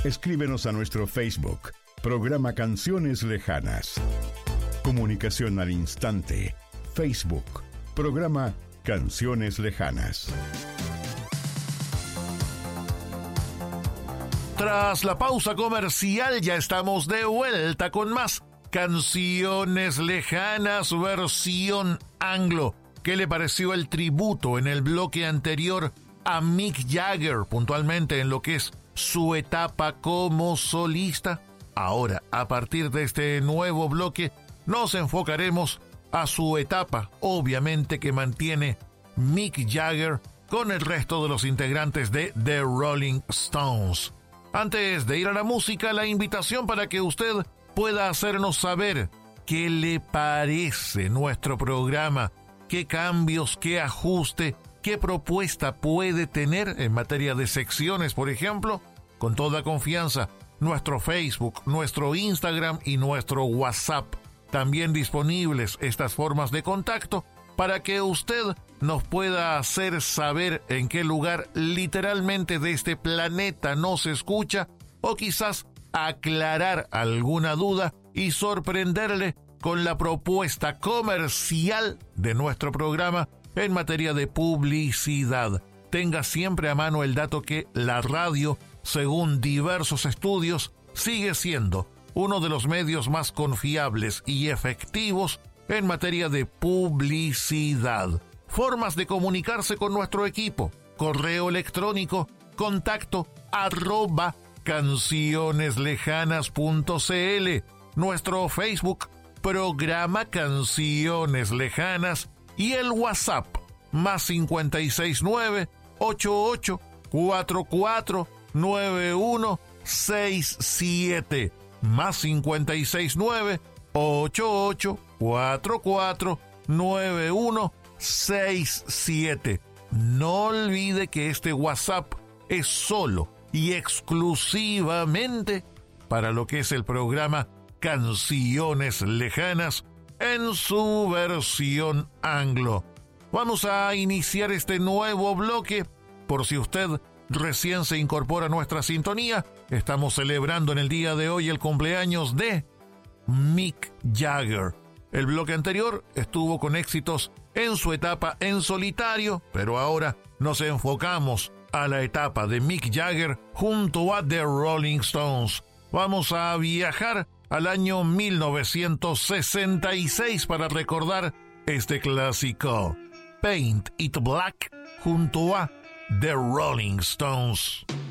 Escríbenos a nuestro Facebook, programa Canciones Lejanas. Comunicación al instante. Facebook, programa Canciones Lejanas. Tras la pausa comercial ya estamos de vuelta con más Canciones Lejanas versión anglo. ¿Qué le pareció el tributo en el bloque anterior a Mick Jagger, puntualmente en lo que es su etapa como solista? Ahora, a partir de este nuevo bloque, nos enfocaremos a su etapa, obviamente que mantiene Mick Jagger con el resto de los integrantes de The Rolling Stones. Antes de ir a la música, la invitación para que usted pueda hacernos saber qué le parece nuestro programa, qué cambios, qué ajuste, qué propuesta puede tener en materia de secciones, por ejemplo. Con toda confianza, nuestro Facebook, nuestro Instagram y nuestro WhatsApp, también disponibles estas formas de contacto para que usted nos pueda hacer saber en qué lugar literalmente de este planeta nos escucha, o quizás aclarar alguna duda y sorprenderle con la propuesta comercial de nuestro programa en materia de publicidad. Tenga siempre a mano el dato que la radio, según diversos estudios, sigue siendo uno de los medios más confiables y efectivos en materia de publicidad. Formas de comunicarse con nuestro equipo: correo electrónico, contacto @cancioneslejanas.cl, nuestro Facebook, programa Canciones Lejanas, y el WhatsApp, más 569-8844-9167, más 569-8844-9167. No olvide que este WhatsApp es solo y exclusivamente para lo que es el programa Canciones Lejanas en su versión anglo. Vamos a iniciar este nuevo bloque. Por si usted recién se incorpora a nuestra sintonía, estamos celebrando en el día de hoy el cumpleaños de Mick Jagger. El bloque anterior estuvo con éxitos en su etapa en solitario, pero ahora nos enfocamos a la etapa de Mick Jagger junto a The Rolling Stones. Vamos a viajar al año 1966 para recordar este clásico, Paint It Black, junto a The Rolling Stones.